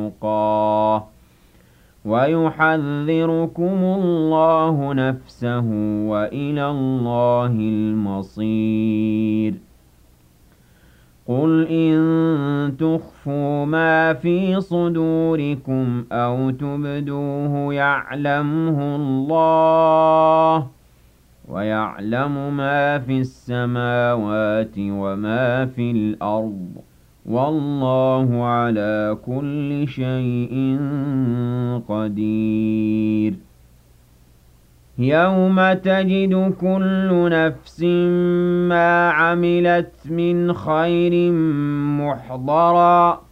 تُقَاهُ وَيُحَذِّرُكُمُ اللَّهُ نَفْسَهُ وَإِلَى اللَّهِ الْمَصِيرُ قُلْ إِن تُخْفُوا مَا فِي صُدُورِكُمْ أَوْ تُبْدُوهُ يَعْلَمْهُ اللَّهُ وَيَعْلَمُ مَا فِي السَّمَاوَاتِ وَمَا فِي الْأَرْضِ وَاللَّهُ عَلَى كُلِّ شَيْءٍ قَدِيرٌ يَوْمَ تَجِدُ كُلُّ نَفْسٍ مَا عَمِلَتْ مِنْ خَيْرٍ مُحْضَرًا